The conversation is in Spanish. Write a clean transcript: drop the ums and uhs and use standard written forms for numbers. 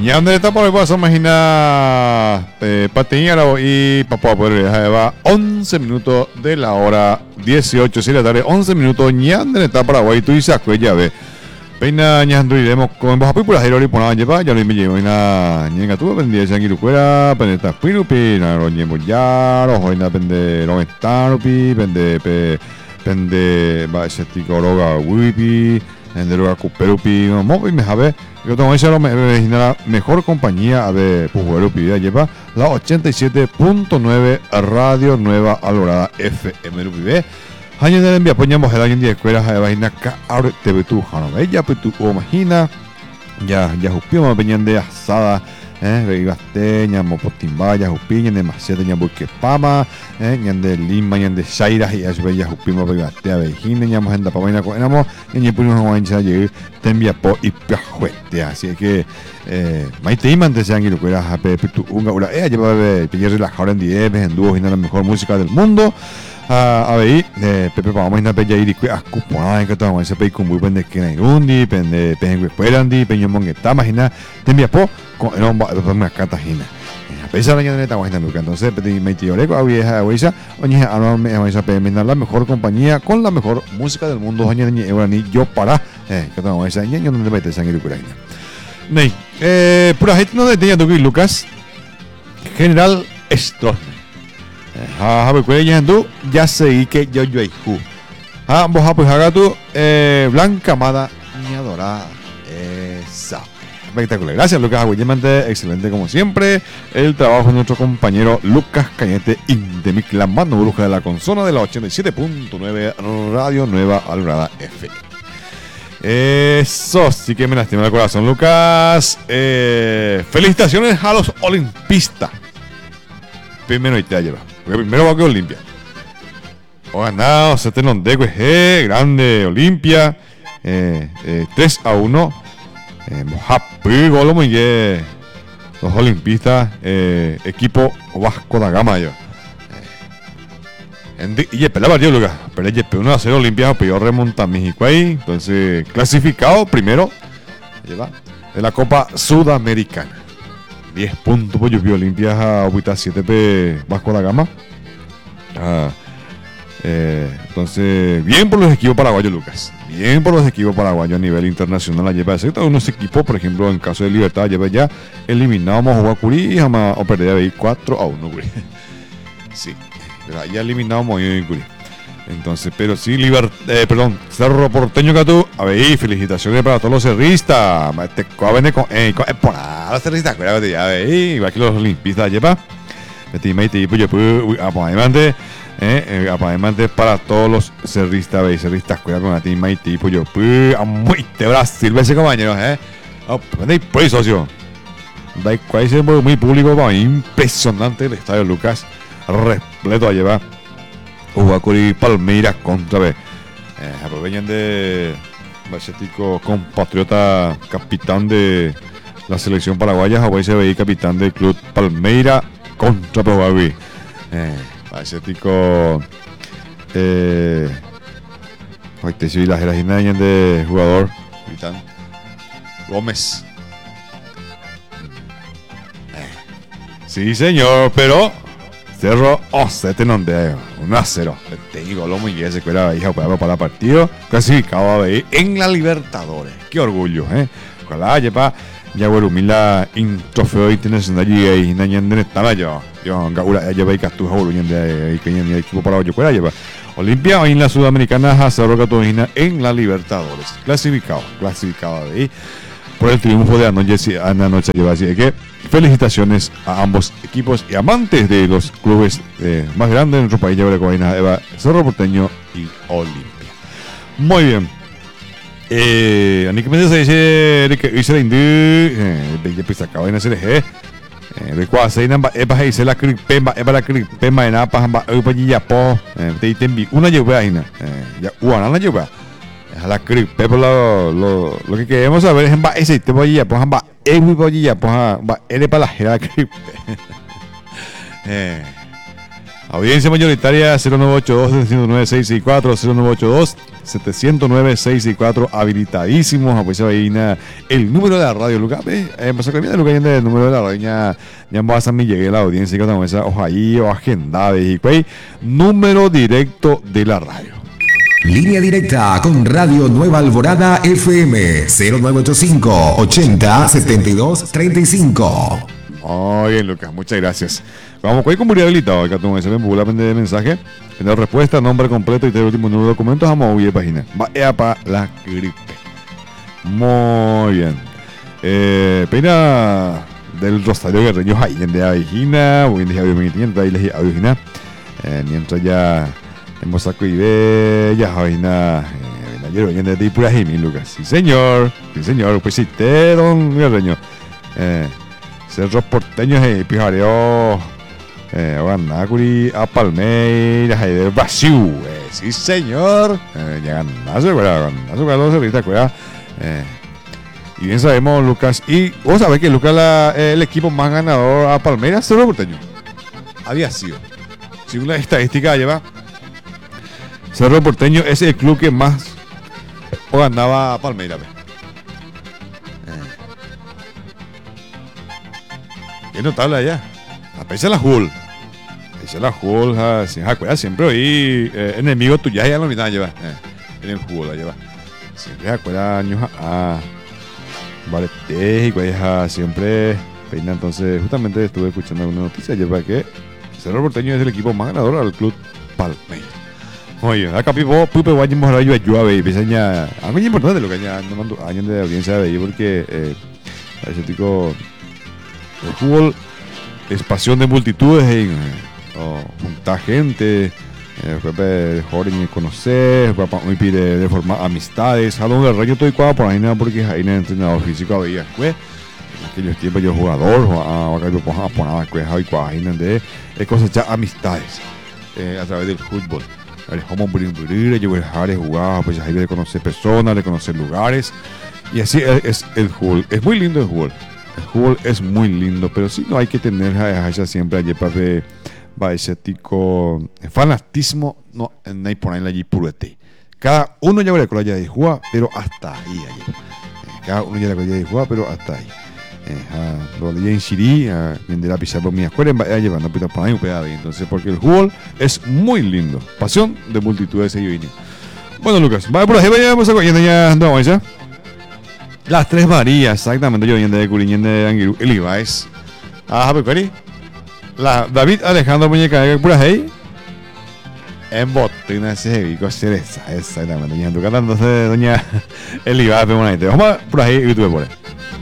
Ya donde está por el paso, imagina Patiñaro y Papá Poder va 11 minutos de la hora 18, si la tarde, 11 minutos, ya donde está Paraguay, tú dices, ya ve. Peina ñando iremos con vos api pura herori pona lleva ya lo me llevo ina ñenga tu pendía sangiru cuera peneta pirupi na ro ñemo ya ro hoina pende ro estarupi pende ba setico roga wipi ende roga cuperupi mo me jabe yo tengo esa la mejor compañía de pujuerupi ya lleva la 87.9 Radio Nueva Alborada FM rupi hanya na envia poñamos el alguien de escuela de vaina ka ahora te tu jano bella tu o imagina ya jupio peñan de asada veibasteña mopotimbaya jupiña de maceta ña porque pama ñan de lima ñan de shaira y as bella jupimo veibastea vejina ña mojenda pa vaina con enamo ña puño juancha llegue te envia po y piajuete así que maite iman de sangue lo era hape tu unga ura lleva peñer relajado en 10 en dúo y la mejor música del mundo. A ver, Pepe vamos a ir a ir a cuponar que estamos a con muy buen de que hay undi, pende pengue esperandi, peño mongueta, imagina, te envía po con el hombre de una Cartagena. A pesar de que no estamos en el entonces, pedí mi tío Leco, a vieja huesa, oye, a no me vais a pedir la mejor compañía con la mejor música del mundo, oye, ni yo para, que estamos esa niña, donde metes sangre ucraniana. Nei, pura gente no detenía tu Lucas, General Stroessner. Ya sé que yo hijo. Vos pues haga tu blanca amada y adorada. Esa. Espectacular. Gracias, Lucas Agüeyemante. Excelente como siempre. El trabajo de nuestro compañero Lucas Cañete Indemic, la mano bruja de la consola de la 87.9 Radio Nueva Alborada F. Eso sí que me lastima el corazón, Lucas. Felicitaciones a los olimpistas. Primero y te lleva. Porque primero va que Olimpia. O ganado, se te non de grande Olimpia. 3-1. Mojapi, golo muy que los olimpistas, equipo Vasco da Gama yo. Y el partido, Lucas. Pero el 1-0 Olimpia, pero remonta a México ahí. Entonces, clasificado primero. Lleva de la Copa Sudamericana. 10 puntos por lluvia Olimpia a 7P Vasco da Gama. Entonces, bien por los equipos paraguayos, Lucas. Bien por los equipos paraguayos a nivel internacional. Lleva unos equipos, por ejemplo, en caso de Libertad, lleva ya eliminamos a Guacurí y jamás o perder ahí 4-1, Curí. Sí, ya eliminamos a Curí. Entonces, pero sí, Cerro Porteño Catú, a ver, felicitaciones para todos los cerristas. Este joven con por nada, cerristas, igual que los olimpistas, lleva. Apaimante para todos los cerristas, cerristas, cuidado con la team Maiti, pues yo, muy te Brasil, ese compañero, pues socio. Da cual es muy público, impresionante el estadio Lucas, repleto a llevar. Huacuri Palmeiras contra B. Aprovechan de Bachetico, compatriota, capitán de la selección paraguaya, Hawái se veía capitán del club Palmeiras contra Paraguay. Bachetico, hoy te subí las gerajinas de jugador, capitán Gómez. Sí, señor, pero. Cerro, se te non de 1-0. Te digo, lo muy bien, se cuela hija para el partido. Clasificado a ver en la Libertadores. Qué orgullo, Ojalá lleva ya Guarumila in trofeo internacional y nañan estaba yo. Yo gaura lleva y castuja volumen de equipo paraguayo cuela lleva. Olimpia o en la Sudamericana a Cerro Católica en la Libertadores. Clasificado de ahí. Por el triunfo de anoche lleva así que felicitaciones a ambos equipos y amantes de los clubes más grandes de nuestro país, Eva, Cerro Porteño y Olimpia. Muy bien. Aníqueme se dice que hice la indú, pues acaba de hacer recuerda se inamba eba hice la cripema eba la cripema en apa hamba ya po te tembi una lleva ahí ya una lleva la cripe lo que queremos saber es en ese te voy a pues amba voy a pues eres para la cripe Audiencia mayoritaria 0982-709-664, 0982-709-664, habilitadísimos. Pues ahí el número de la radio, Lucas. Empezó a cambiar el número de la radio. Ya vas a mi llegué a la audiencia que estamos ahí o agenda y número directo de la radio. Línea directa con Radio Nueva Alborada FM 0985 80 72 35. Muy bien, Lucas, muchas gracias. Vamos con comunidad habilitado. Acá tengo ese de mensaje. Tener respuesta, nombre completo y el último número de documentos. Vamos a oír página. Va para la gripe. Muy bien. Pena del Rosario Guerreño ahí en de Avigina. Muy bien, de Avigina. Mientras ya hemos sacado y ve ya Avigina. Ayer hoy en de Pura Jimmy, Lucas. Sí, señor. Sí, señor. Pues sí, te don Guerreño. Cerros Porteños y Pijareo. Guanácuri a Palmeiras y de Brasil. Sí, señor. Ya ganazo, ¿verdad? Y bien sabemos, Lucas. Y vos sabés que Lucas, el equipo más ganador a Palmeiras, Cerro Porteño. Había sido. Según la estadística lleva, Cerro Porteño es el club que más ganaba a Palmeiras. Qué notable allá. A pesar de la Hull. Siempre hoy enemigo tuyo ya lo mitad lleva. En el Hull la lleva. Siempre acuerda años vale, siempre peina. Entonces, justamente estuve escuchando alguna noticia lleva que Cerro Porteño es el equipo más ganador al club Palmeiras. Oye, acá Pupe Guayimos a Lluave y peseña. Algo muy importante lo que no mando años de audiencia de ahí porque ese tipo el fútbol es pasión de multitudes, juntar gente, joven conocer, muy pide de formar amistades. A donde el Rayo estoy cuadro por ahí nada porque ahí en el entrenador físico había en aquellos tiempos yo jugador, acá yo ponía de cosechar amistades a través del fútbol. Como jugaba, pues ahí de conocer personas, de conocer lugares, y así es el fútbol. Es muy lindo el fútbol. El fútbol es muy lindo, pero sí no hay que tener siempre allí para ese tipo fanatismo, no hay por ahí allí purete. Cada uno ya ve con la de jugar, pero hasta ahí. Cada uno ya ve de jugar, pero hasta ahí. Lo leí en Siri, viendo la pizarra por mi escuela, llevando por ahí un pedazo. Entonces, porque el fútbol es muy lindo. Pasión de multitudes y vino. Bueno, Lucas, vamos por ahí, vamos a coger ya, no, ya. Las Tres Marías, exactamente, yo de Curiñén de Anguirú, el Ibáez. David Alejandro Muñeca de Purajey. En botina ese vico cereza, exactamente. Entonces, doña el Ibáez, vamos a por ahí y YouTube por ahí.